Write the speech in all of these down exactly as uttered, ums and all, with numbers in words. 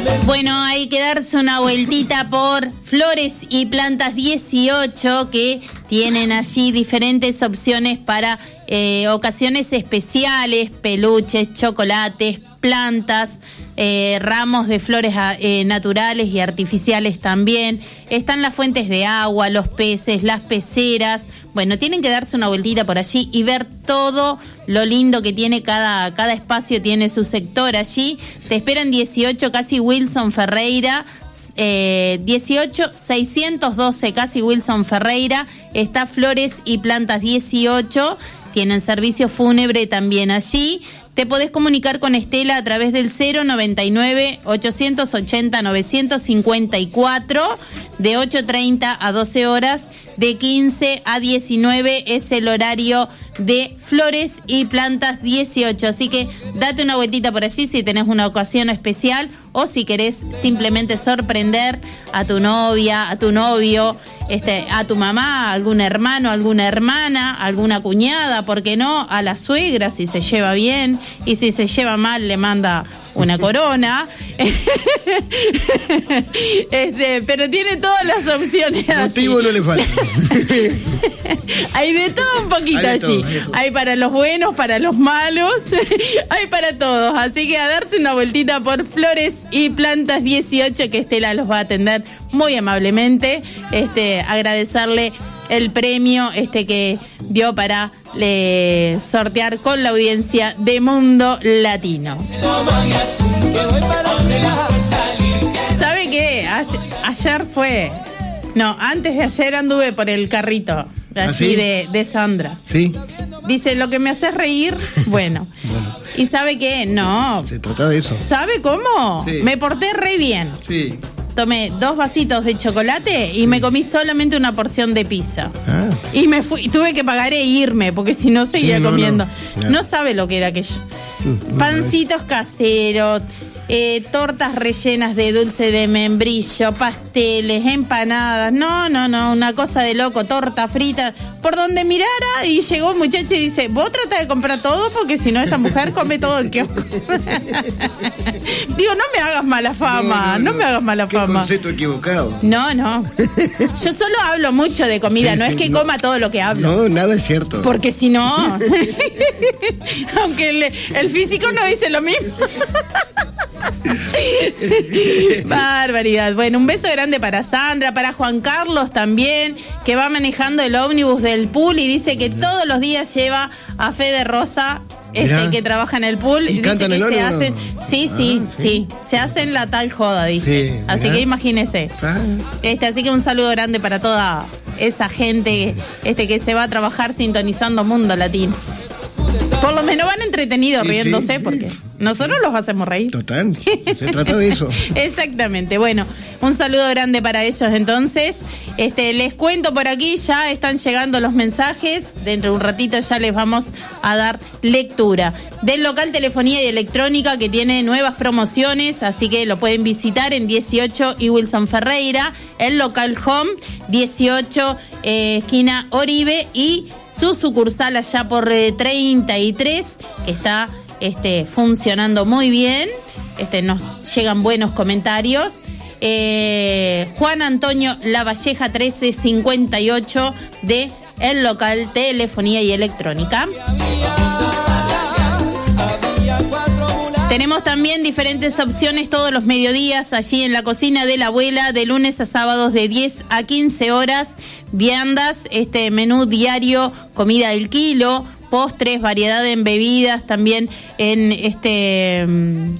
Bueno, hay que darse una vueltita por Flores y Plantas dieciocho, que tienen allí diferentes opciones para eh, ocasiones especiales, peluches, chocolates, plantas, eh, ramos de flores eh, naturales y artificiales también. Están las fuentes de agua, los peces, las peceras. Bueno, tienen que darse una vueltita por allí y ver todo lo lindo que tiene cada, cada espacio, tiene su sector allí. Te esperan dieciocho, casi Wilson Ferreira. Eh, dieciocho seiscientos doce, casi Wilson Ferreira. Está Flores y Plantas dieciocho. Tienen servicio fúnebre también allí. Te podés comunicar con Estela a través del cero noventa y nueve, ochocientos ochenta, novecientos cincuenta y cuatro, de ocho treinta a doce horas, de quince a diecinueve es el horario de Flores y Plantas dieciocho. Así que date una vueltita por allí si tenés una ocasión especial o si querés simplemente sorprender a tu novia, a tu novio, este, a tu mamá, a algún hermano, alguna hermana, alguna cuñada, ¿por qué no? A la suegra si se lleva bien, y si se lleva mal le manda una corona. este, pero tiene todas las opciones. Motivo no le falta. Hay de todo un poquito allí. Todo, hay, hay para los buenos, para los malos, hay para todos. Así que a darse una vueltita por Flores y Plantas dieciocho, que Estela los va a atender muy amablemente. Este, agradecerle el premio este que dio para le, sortear con la audiencia de Mundo Latino. ¿Sabe qué? Ayer, ayer fue... No, antes de ayer anduve por el carrito de allí, ¿ah, sí? de, de Sandra. Sí. Dice, lo que me hace reír, bueno. bueno. ¿Y sabe qué? No. Se trata de eso. ¿Sabe cómo? Sí. Me porté re bien. Sí. Tomé dos vasitos de chocolate y sí. me comí solamente una porción de pizza. Ah. Y me fui, tuve que pagar e irme, porque si no seguía sí, no, comiendo. No. No. no sabe lo que era aquello. No, Pancitos no caseros, eh, tortas rellenas de dulce de membrillo, pasteles, empanadas. No, no, no, una cosa de loco, torta frita. Por donde mirara, y llegó un muchacho y dice, vos trata de comprar todo, porque si no esta mujer come todo el kiosco. Digo, no me hagas mala fama, no, no, no, no me hagas mala ¿Qué fama. concepto equivocado? No, no. Yo solo hablo mucho de comida, sí, no sí, es que no. coma todo lo que hablo. No, nada es cierto. Porque si no, aunque el, el físico no dice lo mismo. Barbaridad. Bueno, un beso grande para Sandra, para Juan Carlos también, que va manejando el ómnibus del pool y dice que todos los días lleva a Fede Rosa, este, que trabaja en el pool, y dice que se hacen, sí, sí, ah, sí, sí, se hacen la tal joda, dice. Sí, así que imagínese. Ah. Este, así que un saludo grande para toda esa gente este que se va a trabajar sintonizando Mundo Latino. Por lo menos van entretenidos riéndose, sí, porque nosotros los hacemos reír. Total, se trata de eso. Exactamente. Bueno, un saludo grande para ellos entonces. Este, les cuento por aquí, ya están llegando los mensajes. Dentro de un ratito ya les vamos a dar lectura. Del local Telefonía y Electrónica, que tiene nuevas promociones, así que lo pueden visitar en dieciocho y Wilson Ferreira. El local Home, dieciocho, eh, esquina Oribe, y su sucursal allá por eh, treinta y tres, que está este, funcionando muy bien. Este, nos llegan buenos comentarios. Eh, Juan Antonio Lavalleja trece cincuenta y ocho, de el local Telefonía y Electrónica. Tenemos también diferentes opciones todos los mediodías allí en la cocina de la abuela, de lunes a sábados de diez a quince horas, viandas, este menú diario, comida del kilo, postres, variedad en bebidas, también en este um,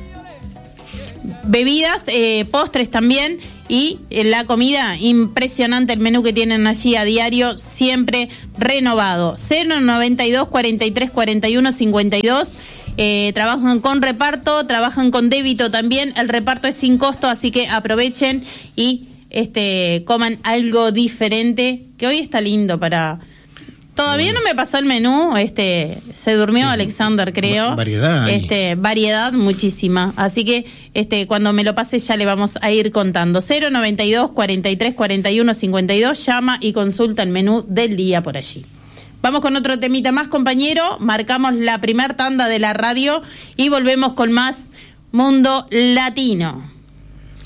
bebidas, eh, postres también, y la comida, impresionante el menú que tienen allí a diario, siempre renovado. cero noventa y dos, cuarenta y tres, cuarenta y uno, cincuenta y dos. Eh, trabajan con reparto, trabajan con débito también. El reparto es sin costo, así que aprovechen y este coman algo diferente, que hoy está lindo para... Todavía no me pasó el menú, este se durmió sí. Alexander, creo. Variedad. Este, variedad muchísima. Así que este cuando me lo pase ya le vamos a ir contando. cero noventa y dos, cuarenta y tres, cuarenta y uno, cincuenta y dos, llama y consulta el menú del día por allí. Vamos con otro temita más, compañero. Marcamos la primer tanda de la radio y volvemos con más Mundo Latino.